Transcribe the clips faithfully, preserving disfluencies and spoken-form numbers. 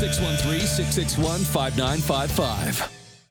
six one three, six six one, five nine five five.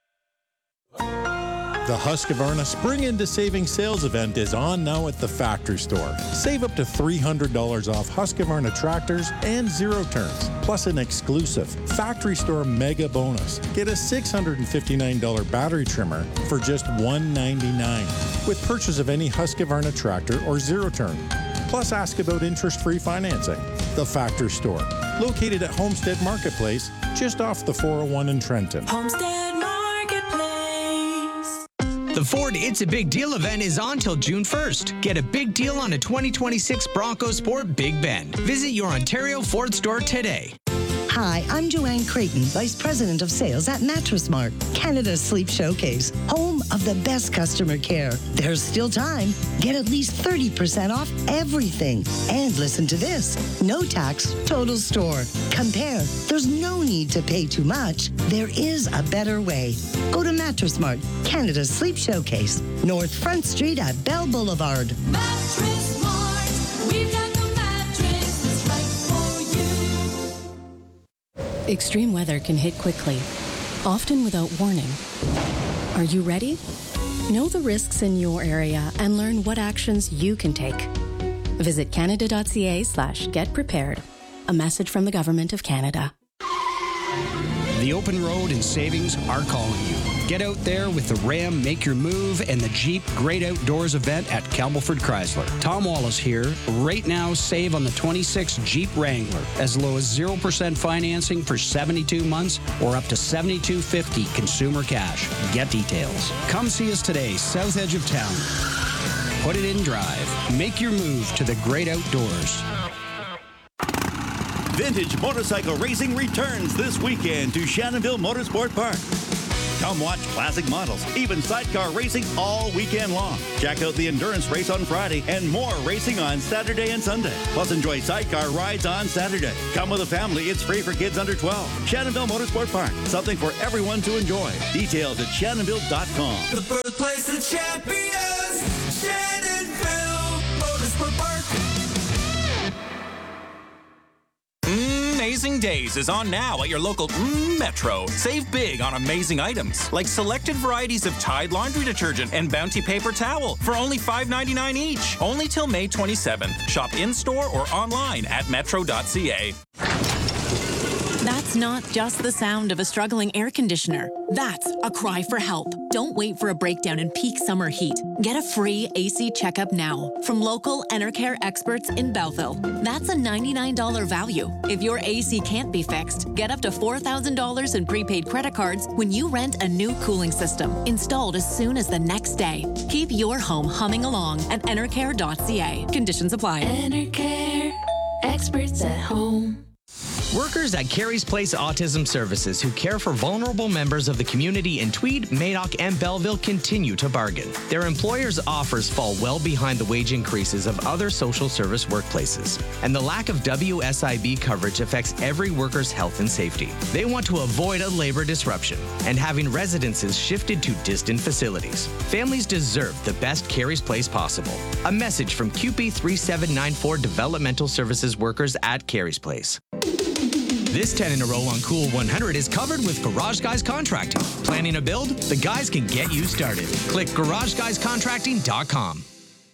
The Husqvarna Spring Into Savings Sales event is on now at the Factory Store. Save up to three hundred dollars off Husqvarna tractors and zero turns, plus an exclusive Factory Store mega bonus. Get a six hundred fifty-nine dollars battery trimmer for just one hundred ninety-nine dollars with purchase of any Husqvarna tractor or zero turn. Plus, ask about interest-free financing. The Factory Store, located at Homestead Marketplace, just off the four oh one in Trenton. Homestead Marketplace. The Ford It's a Big Deal event is on till June first. Get a big deal on a twenty twenty-six Bronco Sport Big Bend. Visit your Ontario Ford store today. Hi, I'm Joanne Creighton, Vice President of Sales at Mattress Mart, Canada's Sleep Showcase, home of the best customer care. There's still time. Get at least thirty percent off everything. And listen to this. No tax, total store. Compare. There's no need to pay too much. There is a better way. Go to Mattress Mart, Canada's Sleep Showcase, North Front Street at Bell Boulevard. Mattress Mart. We've got the mattress that's right for you. Extreme weather can hit quickly, often without warning. Are you ready? Know the risks in your area and learn what actions you can take. Visit canada.ca slash get prepared. A message from the Government of Canada. The Open Road and Savings are calling you. Get out there with the Ram Make Your Move and the Jeep Great Outdoors event at Campbellford Chrysler. Tom Wallace here. Right now, save on the twenty-six Jeep Wrangler as low as zero percent financing for seventy-two months or up to seventy-two fifty consumer cash. Get details. Come see us today, south edge of town. Put it in drive. Make your move to the great outdoors. Vintage motorcycle racing returns this weekend to Shannonville Motorsport Park. Come watch classic models, even sidecar racing all weekend long. Check out the endurance race on Friday and more racing on Saturday and Sunday. Plus enjoy sidecar rides on Saturday. Come with a family, it's free for kids under twelve. Shannonville Motorsport Park, something for everyone to enjoy. Details at shannonville dot com. The birthplace of champions. Shannonville Motorsport Park. Amazing Days is on now at your local mm, Metro. Save big on amazing items like selected varieties of Tide laundry detergent and Bounty paper towel for only five ninety-nine each. Only till May twenty-seventh. Shop in-store or online at metro dot c a. That's not just the sound of a struggling air conditioner. That's a cry for help. Don't wait for a breakdown in peak summer heat. Get a free A C checkup now from local Enercare experts in Belleville. That's a ninety-nine dollars value. If your A C can't be fixed, get up to four thousand dollars in prepaid credit cards when you rent a new cooling system, installed as soon as the next day. Keep your home humming along at enercare dot c a. Conditions apply. Enercare, experts at home. Workers at Carey's Place Autism Services who care for vulnerable members of the community in Tweed, Madoc, and Belleville continue to bargain. Their employers' offers fall well behind the wage increases of other social service workplaces, and the lack of W S I B coverage affects every worker's health and safety. They want to avoid a labor disruption and having residences shifted to distant facilities. Families deserve the best Carey's Place possible. A message from Q P three seven nine four Developmental Services workers at Carey's Place. This ten in a row on Cool one hundred is covered with Garage Guys Contracting. Planning a build? The guys can get you started. Click garage guys contracting dot com.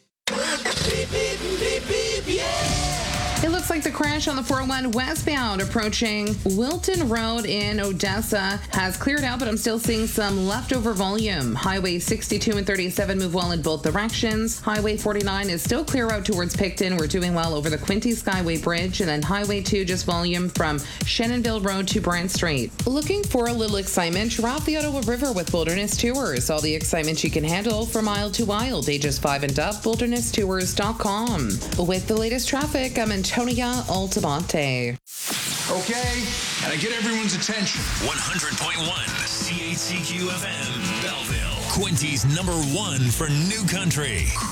It looks like the crash on the four oh one westbound approaching Wilton Road in Odessa has cleared out, but I'm still seeing some leftover volume. Highway sixty-two and thirty-seven move well in both directions. Highway forty-nine is still clear out towards Picton. We're doing well over the Quinte Skyway Bridge. And then Highway two just volume from Shannonville Road to Brant Street. Looking for a little excitement? Drop the Ottawa River with Wilderness Tours. All the excitement you can handle from Isle to Wild. Ages five and up, wilderness tours dot com. With the latest traffic, I'm Antonia Altamonte. Okay, and I get everyone's attention. one hundred point one C H C Q F M, Belleville. Quinty's number one for new country.